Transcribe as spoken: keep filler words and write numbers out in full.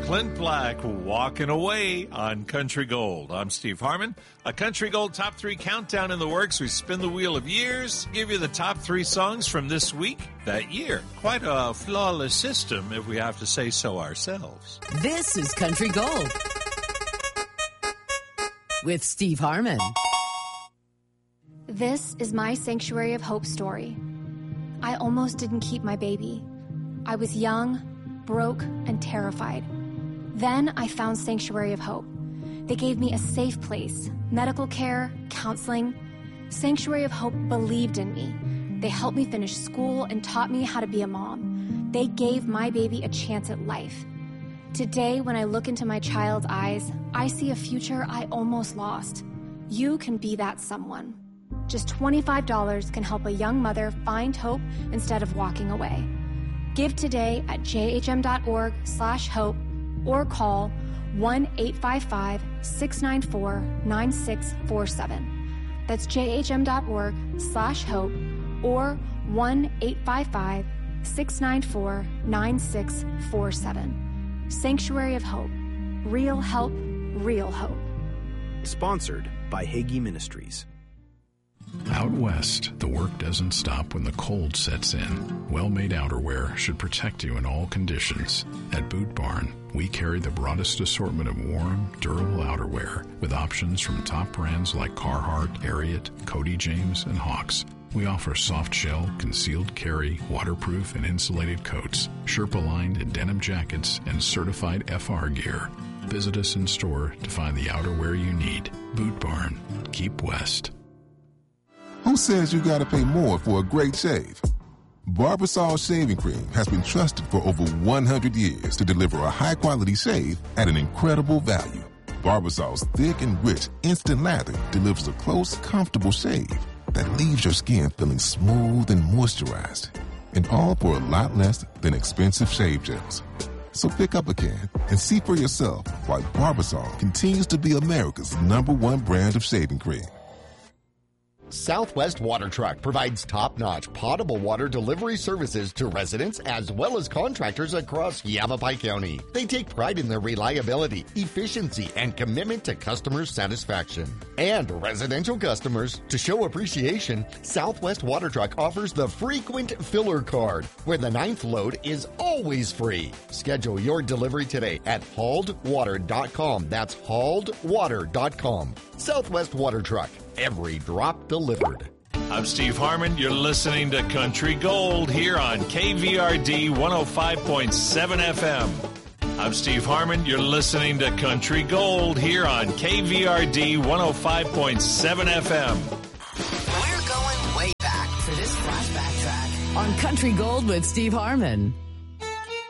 Clint Black, Walking Away on Country Gold. I'm Steve Harmon. A Country Gold Top three Countdown in the works. We spin the wheel of years, give you the top three songs from this week, that year. Quite a flawless system, if we have to say so ourselves. This is Country Gold with Steve Harmon. This is my Sanctuary of Hope story. I almost didn't keep my baby. I was young, broke, and terrified. Then I found Sanctuary of Hope. They gave me a safe place, medical care, counseling. Sanctuary of Hope believed in me. They helped me finish school and taught me how to be a mom. They gave my baby a chance at life. Today, when I look into my child's eyes, I see a future I almost lost. You can be that someone. Just twenty-five dollars can help a young mother find hope instead of walking away. Give today at jhm.org slash hope or call one eight five five, six nine four, nine six four seven. That's jhm.org slash hope or one eight five five, six nine four, nine six four seven. Sanctuary of Hope. Real help, real hope. Sponsored by Hagee Ministries. Out west, the work doesn't stop when the cold sets in. Well-made outerwear should protect you in all conditions. At Boot Barn, we carry the broadest assortment of warm, durable outerwear with options from top brands like Carhartt, Ariat, Cody James, and Hawks. We offer soft shell, concealed carry, waterproof and insulated coats, Sherpa-lined and denim jackets, and certified F R gear. Visit us in store to find the outerwear you need. Boot Barn. Keep west. Who says you gotta pay more for a great shave? Barbasol Shaving Cream has been trusted for over one hundred years to deliver a high-quality shave at an incredible value. Barbasol's thick and rich instant lather delivers a close, comfortable shave that leaves your skin feeling smooth and moisturized, and all for a lot less than expensive shave gels. So pick up a can and see for yourself why Barbasol continues to be America's number one brand of shaving cream. Southwest Water Truck provides top-notch potable water delivery services to residents as well as contractors across Yavapai County. They take pride in their reliability, efficiency, and commitment to customer satisfaction. And residential customers, to show appreciation, Southwest Water Truck offers the Frequent Filler Card, where the ninth load is always free. Schedule your delivery today at hauled water dot com. That's hauled water dot com. Southwest Water Truck. Every drop delivered. I'm Steve Harmon. You're listening to Country Gold here on K V R D one oh five point seven F M. I'm Steve Harmon. You're listening to Country Gold here on K V R D one oh five point seven F M. We're going way back for this flashback track on Country Gold with Steve Harmon.